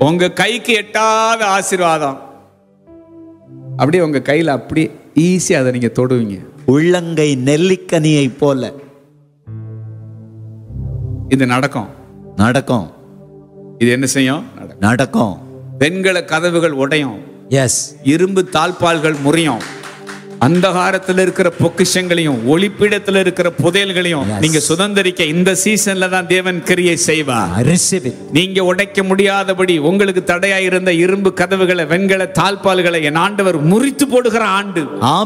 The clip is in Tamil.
உங்க கைக்கு எட்டாத ஆசீர்வாதம் அப்படியே உங்க கையில அப்படியே ஈஸியா அதை நீங்க தொடுவீங்க. உள்ளங்கை நெல்லிக்கனியை போல இது நடக்கும். நடக்கும். இது என்ன செய்யும்? நடக்கும். வெண்கல கதவுகள் உடையும். எஸ். இரும்பு தாழ்பால்கள் முறியும். அந்தகாரத்தில் இருக்கிற பொக்கிஷங்களையும் ஒளிப்பிடத்தில் இருக்கிற புதையல்களையும் நீங்க சுதந்திரிக்க இந்த சீசன்ல தான் தேவன் கிரியை செய்வார். நீங்க உடைக்க முடியாதபடி உங்களுக்கு தடையாயிருந்த இரும்பு கதவுகளை, வெண்கல தாழ்பால்களை என் ஆண்டவர் முறித்து போடுகிற ஆண்டு.